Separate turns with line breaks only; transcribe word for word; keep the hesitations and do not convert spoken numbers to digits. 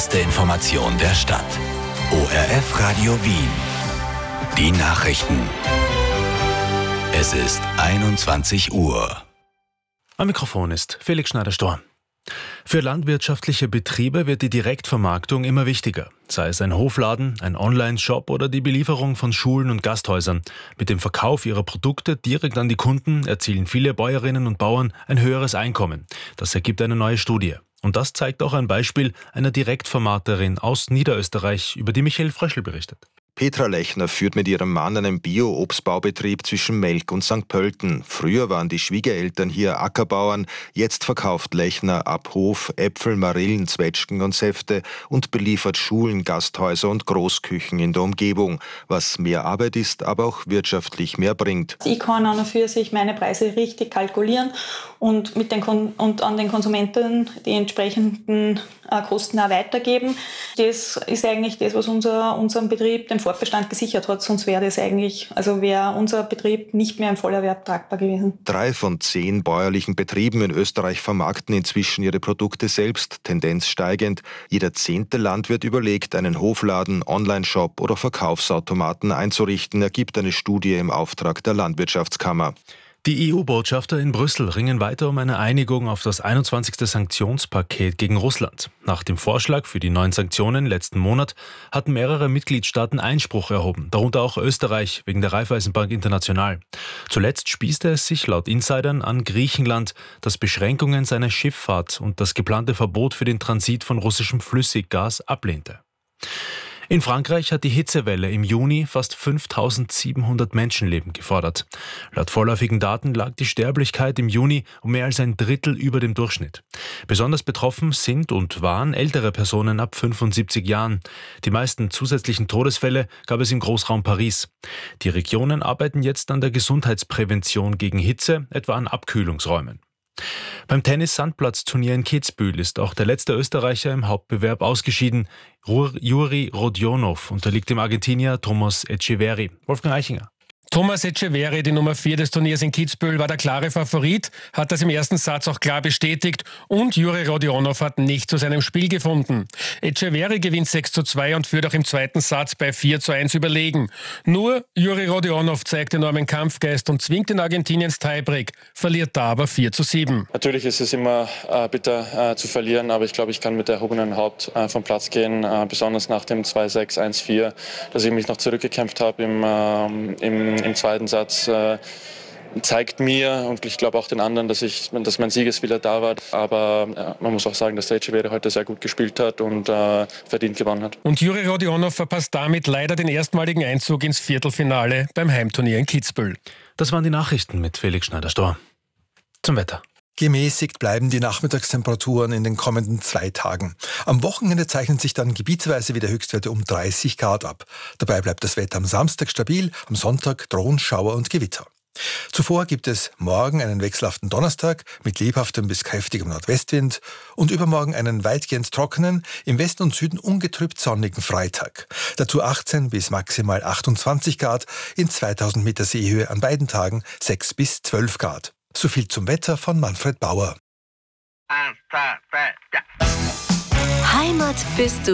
beste Information der Stadt. O R F Radio Wien. Die Nachrichten. Es ist einundzwanzig Uhr.
Am Mikrofon ist Felix Schneider-Storr. Für landwirtschaftliche Betriebe wird die Direktvermarktung immer wichtiger. Sei es ein Hofladen, ein Online-Shop oder die Belieferung von Schulen und Gasthäusern. Mit dem Verkauf ihrer Produkte direkt an die Kunden erzielen viele Bäuerinnen und Bauern ein höheres Einkommen. Das ergibt eine neue Studie. Und das zeigt auch ein Beispiel einer Direktvermarkterin aus Niederösterreich, über die Michael Fröschl berichtet.
Petra Lechner führt mit ihrem Mann einen Bio-Obstbaubetrieb zwischen Melk und Sankt Pölten. Früher waren die Schwiegereltern hier Ackerbauern. Jetzt verkauft Lechner ab Hof Äpfel, Marillen, Zwetschgen und Säfte und beliefert Schulen, Gasthäuser und Großküchen in der Umgebung. Was mehr Arbeit ist, aber auch wirtschaftlich mehr bringt.
Ich kann an und für sich meine Preise richtig kalkulieren und, mit den Kon- und an den Konsumenten die entsprechenden äh, Kosten auch weitergeben. Das ist eigentlich das, was unser, unseren Betrieb, den Fortbestand gesichert hat, sonst wäre das eigentlich, also wäre unser Betrieb nicht mehr im Vollerwerb tragbar gewesen.
Drei von zehn bäuerlichen Betrieben in Österreich vermarkten inzwischen ihre Produkte selbst, Tendenz steigend. Jeder zehnte Landwirt überlegt, einen Hofladen, Online-Shop oder Verkaufsautomaten einzurichten, ergibt eine Studie im Auftrag der Landwirtschaftskammer.
Die E U-Botschafter in Brüssel ringen weiter um eine Einigung auf das einundzwanzigste Sanktionspaket gegen Russland. Nach dem Vorschlag für die neuen Sanktionen letzten Monat hatten mehrere Mitgliedstaaten Einspruch erhoben, darunter auch Österreich wegen der Raiffeisenbank International. Zuletzt spießte es sich laut Insidern an Griechenland, das Beschränkungen seiner Schifffahrt und das geplante Verbot für den Transit von russischem Flüssiggas ablehnte. In Frankreich hat die Hitzewelle im Juni fast fünftausendsiebenhundert Menschenleben gefordert. Laut vorläufigen Daten lag die Sterblichkeit im Juni um mehr als ein Drittel über dem Durchschnitt. Besonders betroffen sind und waren ältere Personen ab fünfundsiebzig Jahren. Die meisten zusätzlichen Todesfälle gab es im Großraum Paris. Die Regionen arbeiten jetzt an der Gesundheitsprävention gegen Hitze, etwa an Abkühlungsräumen. Beim Tennis-Sandplatzturnier in Kitzbühel ist auch der letzte Österreicher im Hauptbewerb ausgeschieden. Juri Rodionov unterliegt dem Argentinier Thomas Etcheverry. Wolfgang Eichinger.
Thomas Etcheverry, die Nummer vier des Turniers in Kitzbühel, war der klare Favorit, hat das im ersten Satz auch klar bestätigt und Juri Rodionov hat nicht zu seinem Spiel gefunden. Etcheverry gewinnt sechs zu zwei und führt auch im zweiten Satz bei vier zu eins überlegen. Nur Juri Rodionov zeigt enormen Kampfgeist und zwingt den Argentinier ins Tiebreak, verliert da aber vier zu sieben.
Natürlich ist es immer äh, bitter äh, zu verlieren, aber ich glaube, ich kann mit erhobenem Haupt äh, vom Platz gehen, äh, besonders nach dem zwei sechs eins vier, dass ich mich noch zurückgekämpft habe im, äh, im Im zweiten Satz äh, zeigt mir und ich glaube auch den anderen, dass, ich, dass mein Siegeswille da war. Aber ja, man muss auch sagen, dass der Etcheverry heute sehr gut gespielt hat und äh, verdient gewonnen hat.
Und Juri Rodionov verpasst damit leider den erstmaligen Einzug ins Viertelfinale beim Heimturnier in Kitzbühel.
Das waren die Nachrichten mit Felix Schneider-Storr. Zum Wetter.
Gemäßigt bleiben die Nachmittagstemperaturen in den kommenden zwei Tagen. Am Wochenende zeichnen sich dann gebietsweise wieder Höchstwerte um dreißig Grad ab. Dabei bleibt das Wetter am Samstag stabil, am Sonntag drohen Schauer und Gewitter. Zuvor gibt es morgen einen wechselhaften Donnerstag mit lebhaftem bis kräftigem Nordwestwind und übermorgen einen weitgehend trockenen, im Westen und Süden ungetrübt sonnigen Freitag. Dazu achtzehn bis maximal achtundzwanzig Grad, in zweitausend Meter Seehöhe an beiden Tagen sechs bis zwölf Grad. So viel zum Wetter von Manfred Bauer.
Heimat bist du.